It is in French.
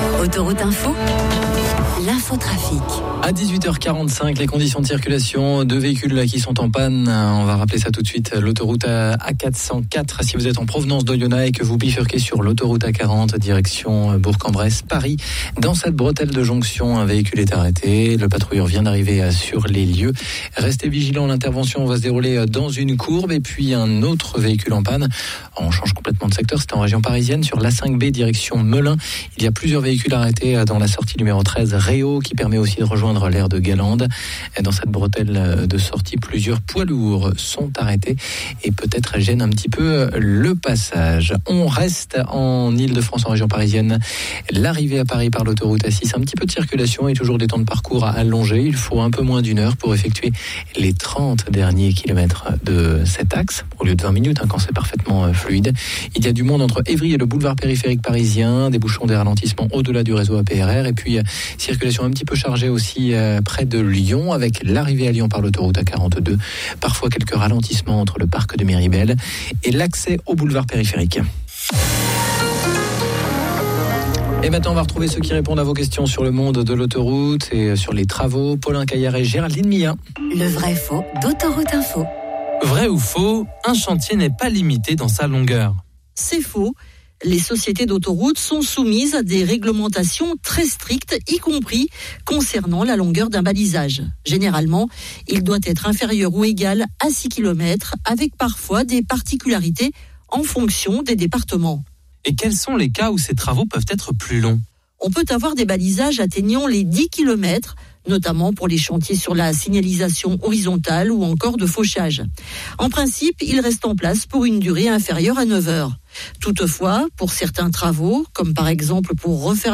Autoroute Info, l'infotrafic. À 18h45, les conditions de circulation de véhicules qui sont en panne. On va rappeler ça tout de suite. L'autoroute A404, si vous êtes en provenance d'Oyonnax et que vous bifurquez sur l'autoroute A40, direction Bourg-en-Bresse, Paris. Dans cette bretelle de jonction, un véhicule est arrêté. Le patrouilleur vient d'arriver sur les lieux. Restez vigilants, l'intervention va se dérouler dans une courbe. Et puis un autre véhicule en panne. On change complètement de secteur, c'est en région parisienne, sur l'A5B, direction Melun. Il y a plusieurs véhicules arrêtés dans la sortie numéro 13, Réau, qui permet aussi de rejoindre l'aire de Galande. Dans cette bretelle de sortie, plusieurs poids lourds sont arrêtés et peut-être gênent un petit peu le passage. On reste en Île-de-France, en région parisienne. L'arrivée à Paris par l'autoroute A6, un petit peu de circulation et toujours des temps de parcours à allonger. Il faut un peu moins d'une heure pour effectuer les 30 derniers kilomètres de cet axe, au lieu de 20 minutes quand c'est parfaitement fluide. Il y a du monde entre Évry et le boulevard périphérique parisien, des bouchons, des ralentissements au-delà du réseau APRR et puis circulation un petit peu chargée aussi près de Lyon avec l'arrivée à Lyon par l'autoroute A42. Parfois quelques ralentissements entre le parc de Méribel et l'accès au boulevard périphérique. Et maintenant, on va retrouver ceux qui répondent à vos questions sur le monde de l'autoroute et sur les travaux. Paulin Caillard et Géraldine Mia. Le vrai faux d'Autoroute Info. Vrai ou faux, un chantier n'est pas limité dans sa longueur. C'est faux. Les sociétés d'autoroutes sont soumises à des réglementations très strictes, y compris concernant la longueur d'un balisage. Généralement, il doit être inférieur ou égal à 6 km, avec parfois des particularités en fonction des départements. Et quels sont les cas où ces travaux peuvent être plus longs ? On peut avoir des balisages atteignant les 10 km, notamment pour les chantiers sur la signalisation horizontale ou encore de fauchage. En principe, ils restent en place pour une durée inférieure à 9 heures. Toutefois, pour certains travaux, comme par exemple pour refaire